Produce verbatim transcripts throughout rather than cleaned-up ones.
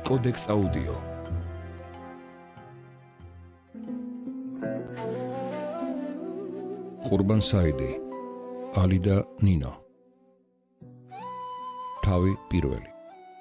კოდექს აუდიო. ყურბან საიდი, ალი და ნინო. თავი პირველი.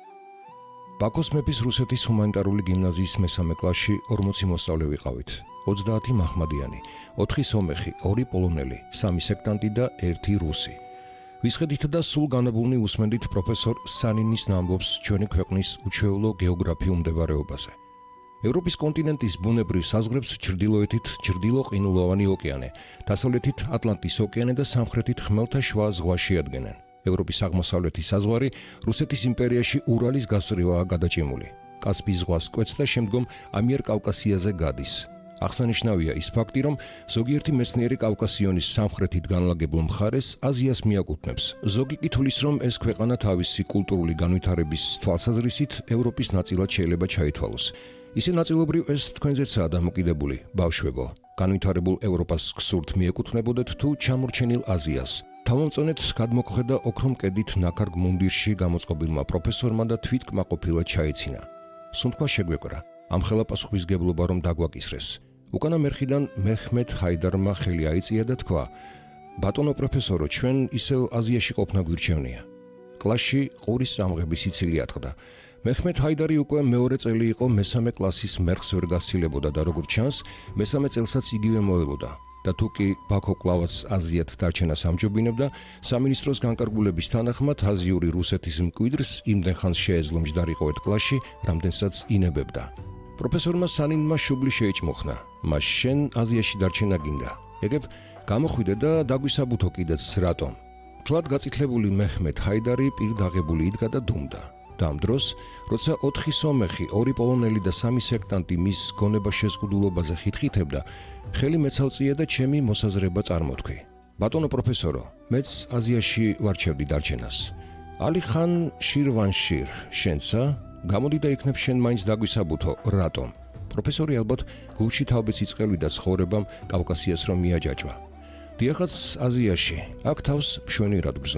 ბაქოს მეფის რუსეთის ჰუმანიტარული გიმნაზიის მესამე კლასში ორმოცი მოსწავლე ვიყავით. ოცდაათი მაჰმადიანი, ოთხი სომეხი, ორი პოლონელი, სამი სექტანტი და ერთი რუსი. ვისხედით და სულ განაბულნი უსმენდით პროფესორ სანინის ნამბობს ჩვენი ქვეყნის უჩვეულო გეოგრაფიულ მდებარეობაზე. ევროპის კონტინენტის ბუნებრივ საზღვრებს ჩრდილოეთით ჩრდილო-ყინულოვანი ოკეანე, დასავლეთით ატლანტის ოკეანე და სამხრეთით ხმელთაშუა ზღვა შეადგენენ. ევროპის აღმოსავლეთი საზღვარი რუსეთის იმპერიაში ურალის გასწვრივაა გადაჭიმული. კასპიის ზღვას კვეთს და შემდგომ ამიერკავკასიაზე გადის. აღსანიშნავია ის ფაქტი, რომ ზოგიერთი მეცნიერი კავკასიონის სამხრეთით განლაგებულ მხარეს აზიას მიაკუთვნებს. ზოგი კითხვის, რომ ეს ქვეყანა თავისი კულტურული განვითარების თვალსაზრისით ევროპის ნაწილად შეიძლება ჩაითვალოს. ისე ნაწილობრივ ეს თქვენზეცაა დამოკიდებული, ბავშვებო. განვითარებულ ევროპას გსურთ მიეკუთვნებოდეთ თუ ჩამორჩენილ აზიას. თავმომწონეთ გადმოგვხედა ოქრომ კედით ნაქარგ მუნდირში გამოწყობილმა პროფესორმა და თვითკმაყოფილად ჩაეცინა. სუნთქვა შეგვეკვრა. ამხელა პასუხისგებლობა რომ დაგვაკისრეს. უკანა მერხიდან მეჰმედ ჰაიდარმა ხელი აიწია და თქვა: ბატონო პროფესორო, ჩვენ ისევ აზიაში ყოფნა გვირჩევნია. კლასში ყურის წამღები სიცილი ატყდა. მეჰმედ ჰაიდარი უკვე მეორე წელი იყო მესამე კლასის მერხს ვერ გასცილებოდა და როგორც ჩანს, მესამე წელსაც იგივე მოელოდა. და თუ კი ბაქო კლავაც აზიათ დარჩენას ამჯობინებდა, სამინისტროს განკარგულების თანახმად აზიური რუსეთის მკვიდრს იმდენ ხანს შეეძლო მჯდარიყავით კლასში, რამდენსაც ინებებდა. პროფესორმა სანინმა შუბლი შეიჭმოხნა. მას შენ აზიაში დარჩენა გინდა. ეგებ გამოხვიდე და დაგვისაბუთო კიდეც რატომ. თლად გაწითლებული მეჰმედ ჰაიდარი პირდაღებული იდგა და დუმდა. და ამ დროს, როცა ოთხი სომეხი, ორი პოლონელი და სამი სექტანტი მის გონება შეზღუდულობაზე ხითხითებდა, ხელი მეცავწია და ჩემი მოსაზრება წარმოთქვი. ბატონო პროფესორო, მეც აზიაში ვარჩევდი დარჩენას. ალი ხან შირვანშირ, შენცა? გამოდი და იქნებ შენ მაინც დაგვისაბუთო, რატომ? პროფესორი ალბათ გულში თავბეცი წყელვი და ცხოვრებამ კავკასიას რომ მიაჯაჭვა. დიახაც აზიაში, აქ თავს მშვენიერად გრძნობს.